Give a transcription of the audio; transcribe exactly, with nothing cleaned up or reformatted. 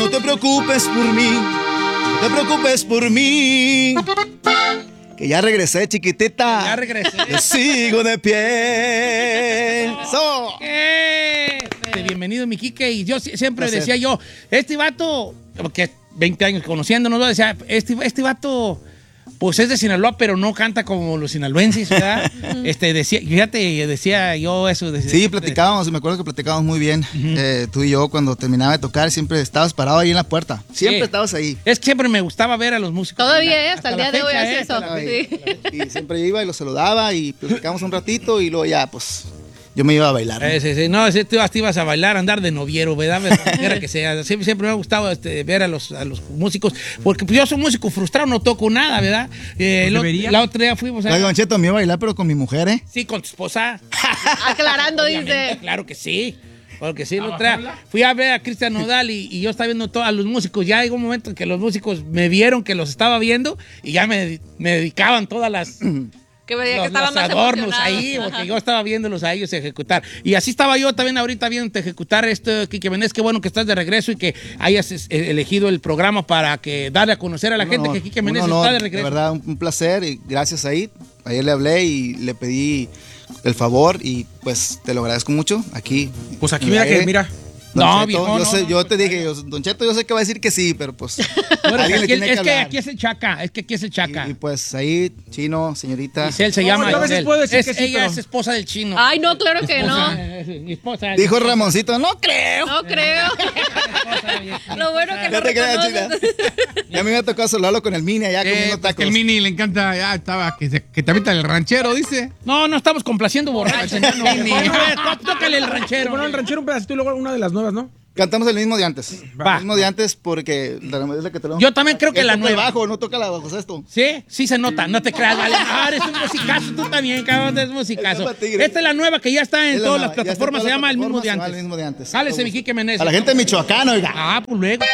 No te preocupes por mí, no te preocupes por mí. Que ya regresé, chiquitita. Ya regresé. Yo sigo de pie. So. ¿Qué? Este, bienvenido, mi Quique. Y yo si- siempre Placer. decía yo, este vato, porque veinte años conociéndonos, ¿no? Decía, este, este vato, pues es de Sinaloa, pero no canta como los sinaloenses, ¿verdad? este, decía, fíjate, decía yo eso. Decía, Sí, platicábamos, me acuerdo que platicábamos muy bien. eh, tú y yo, cuando terminaba de tocar, siempre estabas parado ahí en la puerta. Siempre Sí. estabas ahí. Es que siempre me gustaba ver a los músicos. Todavía, ¿eh? Hasta el la día de hoy fecha, hace ¿eh? eso. Hasta la fecha. Sí. Y siempre iba y lo saludaba y platicábamos un ratito y luego ya, pues, yo me iba a bailar. ¿no? Eh, sí, sí. No, sí, tú te ibas a bailar, andar de noviero, ¿verdad? Era que sea. Siempre, siempre me ha gustado este, ver a los, a los músicos, porque pues, yo soy músico frustrado, no toco nada, ¿verdad? Eh, Pues lo- debería. la otra día fuimos a... Oiga, Don Cheto, me iba a bailar, pero con mi mujer, ¿eh? Sí, con tu esposa. Aclarando, Obviamente, dice. Claro que sí. Claro que sí. La otra, fui a ver a Cristian Nodal y, y yo estaba viendo todos a los músicos. Ya llegó un momento en que los músicos me vieron que los estaba viendo y ya me, me dedicaban todas las... Que veía que los, estaban los más adornos emocionados. ahí, porque Ajá. yo estaba viéndolos a ellos ejecutar. Y así estaba yo también ahorita viendo ejecutar esto, Quique Benés. Qué bueno que estás de regreso y que hayas es- elegido el programa para que darle a conocer a la Un gente honor, que Quique un Benés honor, está de regreso. verdad, un, un placer y gracias ahí. Ayer le hablé y le pedí el favor y pues te lo agradezco mucho. Aquí. Pues aquí en mira el que, aire. mira. Don No, Cheto, viejo, yo, no, sé- no, yo no, te no. dije, yo, Don Cheto, yo sé que va a decir que sí, pero pues Bueno, alguien le aquí- tiene que es que hablar. aquí es el Chaca, es que aquí es el Chaca. Y, y, pues ahí, Chino, señorita. Giselle se No, llama yo a veces Giselle. puedo decir Es- que sí, ella pero- es esposa del chino. Ay, no, claro que no. Esposa, mi esposa. Dijo Ramoncito, no creo. No creo. Lo bueno que Ya no te creas, reconoces. China. Ya a mí me tocó saludarlo con el mini allá Eh, comiendo pues que tacos. el Mini le encanta, ya estaba, que, se- que te avienta el ranchero, dice. No, no estamos complaciendo borrachos. hermano. Ni- A ver, tó- Tócale el ranchero. Bueno, el ranchero un pedacito y luego una de las nuevas, ¿no? Cantamos el mismo de antes. Va. El mismo de antes porque la es la que te lo... Yo también creo que Él la toca el nueva. bajo, no toca la bajo esto. ¿Sí? Sí se nota, no te creas, vale. Ah, eres un musicazo, tú también, cabrón, eres musicazo. Es tigre. Esta es la nueva que ya está en Es la todas nueva, las ya está en plataformas, todas se las llama El mismo plataformas, de se llama antes. El mismo de antes. Jálese, mi Quique Meneses. A la gente de Michoacán, oiga. Ah, pues luego.